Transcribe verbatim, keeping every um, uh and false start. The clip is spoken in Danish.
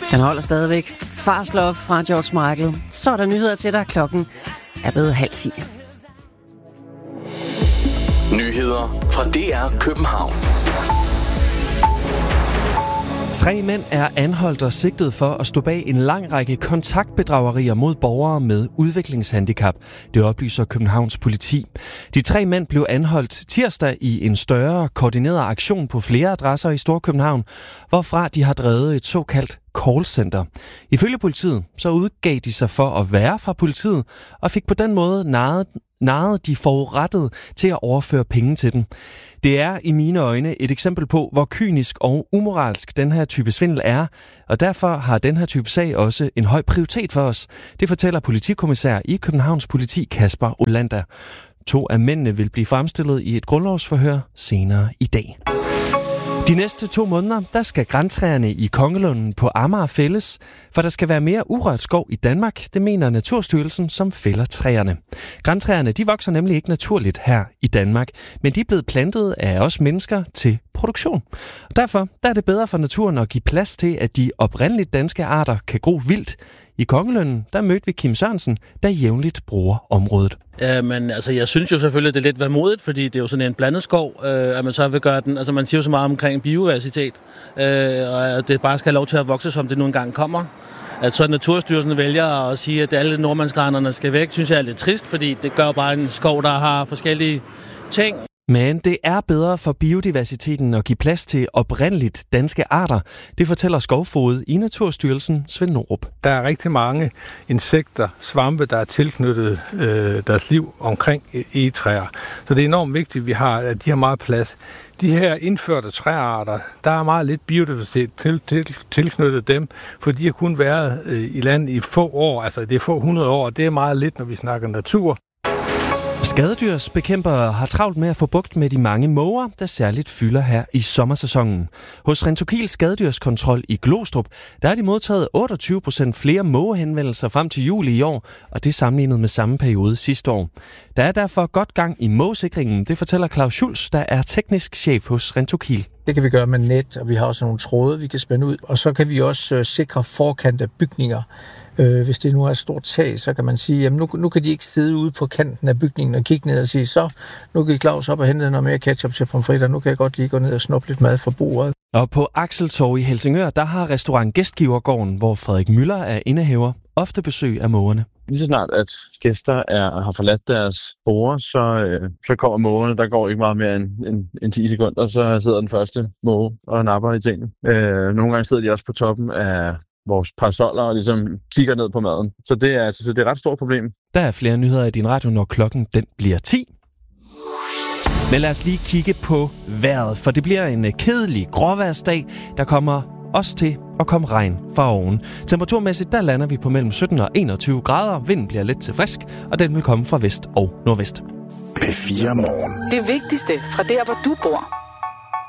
Den holder stadigvæk. Fast Love fra George Michael. Så er der nyheder til dig. Klokken er blevet halv ti. Nyheder fra D R København. Tre mænd er anholdt og sigtet for at stå bag en lang række kontaktbedragerier mod borgere med udviklingshandicap. Det oplyser Københavns politi. De tre mænd blev anholdt tirsdag i en større koordineret aktion på flere adresser i Storkøbenhavn, hvorfra de har drevet et såkaldt callcenter. Ifølge politiet så udgav de sig for at være fra politiet og fik på den måde narret, narret de forurettede til at overføre penge til dem. Det er i mine øjne et eksempel på, hvor kynisk og umoralsk den her type svindel er, og derfor har den her type sag også en høj prioritet for os. Det fortæller politikommissær i Københavns Politi, Kasper Olander. To af mændene vil blive fremstillet i et grundlovsforhør senere i dag. De næste to måneder, der skal grantræerne i Kongelunden på Amager fældes, for der skal være mere urørt skov i Danmark, det mener Naturstyrelsen, som fælder træerne. Grantræerne, de vokser nemlig ikke naturligt her i Danmark, men de er blevet plantet af os mennesker til produktion. Og derfor der er det bedre for naturen at give plads til, at de oprindeligt danske arter kan gro vildt. I Kongelunden, der mødte vi Kim Sørensen, der jævnligt bruger området. Ja, men altså, jeg synes jo selvfølgelig, at det er lidt værmodigt, fordi det er jo sådan en blandet skov, øh, at man så vil gøre den. Altså, man siger jo så meget omkring biodiversitet, øh, og at det bare skal have lov til at vokse, som det nu engang kommer. At så Naturstyrelsen vælger at sige, at alle nordmandsgranerne skal væk, synes jeg er lidt trist, fordi det gør bare en skov, der har forskellige ting. Men det er bedre for biodiversiteten at give plads til oprindeligt danske arter. Det fortæller skovfoged i Naturstyrelsen, Svend Norup. Der er rigtig mange insekter, svampe, der er tilknyttet øh, deres liv omkring egetræer. Så det er enormt vigtigt, at vi har, at de har meget plads. De her indførte træarter, der er meget lidt biodiversitet til, til, tilknyttet dem, for de har kun været øh, i landet i få år, altså det er få hundrede år, og det er meget lidt, når vi snakker natur. Skadedyrsbekæmpere har travlt med at få bugt med de mange måger, der særligt fylder her i sommersæsonen. Hos Rentokil Skadedyrskontrol i Glostrup, der har de modtaget otteogtyve procent flere mågehenvendelser frem til juli i år, og det sammenlignet med samme periode sidste år. Der er derfor godt gang i mågesikringen, det fortæller Claus Schulz, der er teknisk chef hos Rentokil. Det kan vi gøre med net, og vi har også nogle tråde, vi kan spænde ud, og så kan vi også øh, sikre forkant af bygninger. Øh, hvis det nu er et stort tag, så kan man sige, at nu, nu kan de ikke sidde ude på kanten af bygningen og kigge ned og sige, så nu kan Claus op og hente noget mere ketchup til pomfritter, nu kan jeg godt lige gå ned og snuppe lidt mad fra bordet. Og på Axeltorv i Helsingør, der har restaurant Gæstgivergården, hvor Frederik Møller er indehaver, ofte besøg af mågerne. Lige så snart, at gæster er, har forladt deres borde, så, øh, så kommer mågerne. Der går ikke meget mere end, end, end ti sekunder, så sidder den første måge og napper i tingene. Øh, nogle gange sidder de også på toppen af vores parasoller og ligesom kigger ned på maden. Så det er, så det er et ret stort problem. Der er flere nyheder i din radio, når klokken den bliver ti. Men lad os lige kigge på vejret, for det bliver en kedelig gråværsdag, der kommer også til at komme regn fra oven. Temperaturmæssigt, der lander vi på mellem sytten og enogtyve grader. Vinden bliver lidt til frisk, og den vil komme fra vest og nordvest. P fire Morgen. Det vigtigste fra der, hvor du bor.